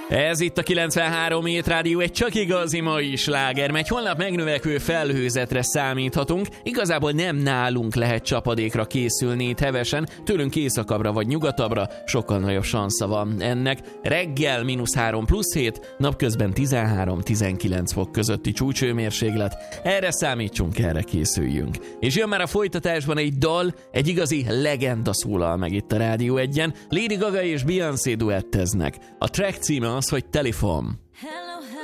Ez itt a 93 Hét Rádió, egy csak igazi mai sláger, mert holnap megnövekvő felhőzetre számíthatunk. Igazából nem nálunk lehet csapadékra készülni itt hevesen, tőlünk északabbra vagy nyugatabbra sokkal nagyobb sansza van ennek. Reggel -3 +7, napközben 13-19 fok közötti csúcsőmérséklet. Erre számítsunk, erre készüljünk. És jön már a folytatásban egy dal, egy igazi legenda szólal meg itt a Rádió 1-en. Lady Gaga és Beyoncé duetteznek. A track címe az, hogy Telephone.